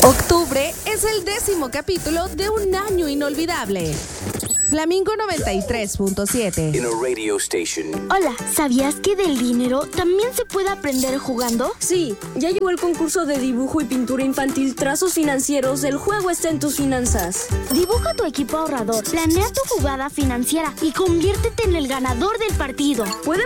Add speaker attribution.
Speaker 1: Octubre es el 10º capítulo de un año inolvidable. Flamingo 93.7.
Speaker 2: In a radio station.
Speaker 3: Hola, ¿sabías que del dinero también se puede aprender jugando?
Speaker 4: Sí, ya llegó el concurso de dibujo y pintura infantil Trazos Financieros. El juego está en tus finanzas.
Speaker 3: Dibuja tu equipo ahorrador, planea tu jugada financiera y conviértete en el ganador del partido.
Speaker 4: Puede